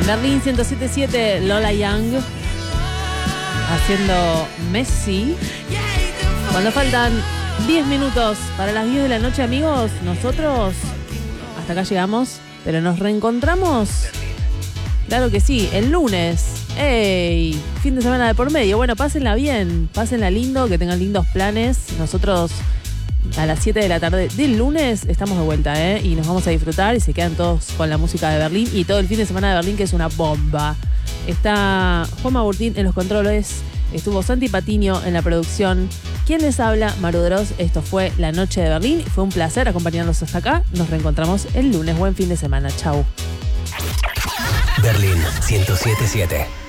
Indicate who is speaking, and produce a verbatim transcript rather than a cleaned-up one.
Speaker 1: Berlín ciento siete punto siete, Lola Young haciendo Messi. Cuando faltan diez minutos para las diez de la noche, amigos, nosotros hasta acá llegamos, pero nos reencontramos. Claro que sí, el lunes. ¡Ey! Fin de semana de por medio. Bueno, pásenla bien, pásenla lindo, que tengan lindos planes. Nosotros a las siete de la tarde del lunes estamos de vuelta, ¿eh? Y nos vamos a disfrutar y se quedan todos con la música de Berlín y todo el fin de semana de Berlín, que es una bomba. Está Juanma Burtín en los controles, estuvo Santi Patiño en la producción. ¿Quién les habla? Maru Droz. Esto fue La Noche de Berlín. Fue un placer acompañarnos hasta acá. Nos reencontramos el lunes. Buen fin de semana. Chau.
Speaker 2: Berlín ciento siete punto siete.